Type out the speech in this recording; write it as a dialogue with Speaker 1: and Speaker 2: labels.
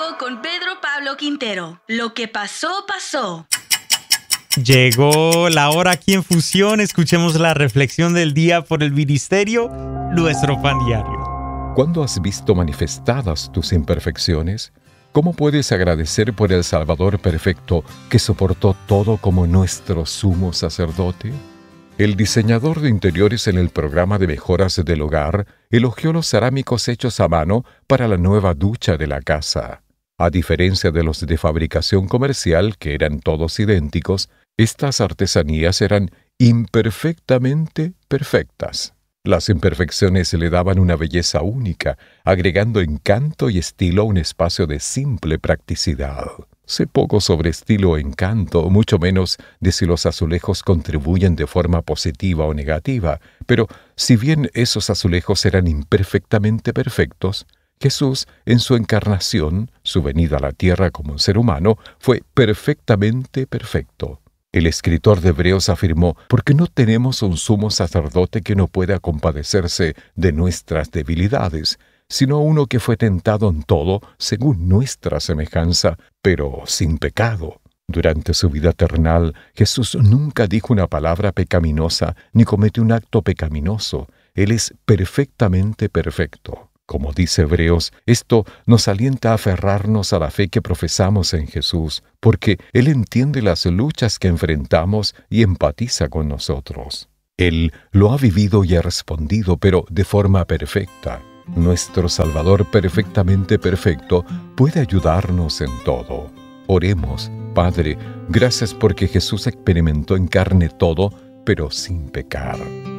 Speaker 1: Bíblico con Pedro Pablo Quintero. Lo que pasó, pasó.
Speaker 2: Llegó la hora aquí en Fusión. Escuchemos la reflexión del día por el ministerio Nuestro Pan Diario.
Speaker 3: ¿Cuándo has visto manifestadas tus imperfecciones? ¿Cómo puedes agradecer por el Salvador perfecto que soportó todo como nuestro sumo sacerdote? El diseñador de interiores en el programa de mejoras del hogar elogió los cerámicos hechos a mano para la nueva ducha de la casa. A diferencia de los de fabricación comercial, que eran todos idénticos, estas artesanías eran imperfectamente perfectas. Las imperfecciones le daban una belleza única, agregando encanto y estilo a un espacio de simple practicidad. Sé poco sobre estilo o encanto, mucho menos de si los azulejos contribuyen de forma positiva o negativa, pero si bien esos azulejos eran imperfectamente perfectos, Jesús, en su encarnación, su venida a la tierra como un ser humano, fue perfectamente perfecto. El escritor de Hebreos afirmó, porque no tenemos un sumo sacerdote que no pueda compadecerse de nuestras debilidades, sino uno que fue tentado en todo según nuestra semejanza, pero sin pecado. Durante su vida terrenal, Jesús nunca dijo una palabra pecaminosa ni cometió un acto pecaminoso. Él es perfectamente perfecto. Como dice Hebreos, esto nos alienta a aferrarnos a la fe que profesamos en Jesús, porque Él entiende las luchas que enfrentamos y empatiza con nosotros. Él lo ha vivido y ha respondido, pero de forma perfecta. Nuestro Salvador perfectamente perfecto puede ayudarnos en todo. Oremos, Padre, gracias porque Jesús experimentó en carne todo, pero sin pecar.